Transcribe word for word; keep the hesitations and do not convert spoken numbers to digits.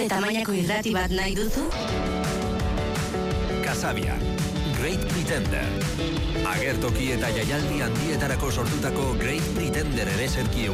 Zure tamainako irrati bat nahi duzu? Casabia, Great Pretender. Agertoki eta jaialdi handietarako sortutako Great Pretender ereserki